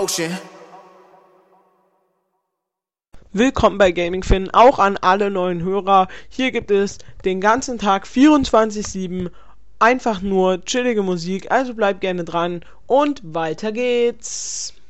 motion. Willkommen bei GamingFin, auch an alle neuen Hörer. Hier gibt es den ganzen Tag 24/7 einfach nur chillige Musik, also bleibt gerne dran und weiter geht's.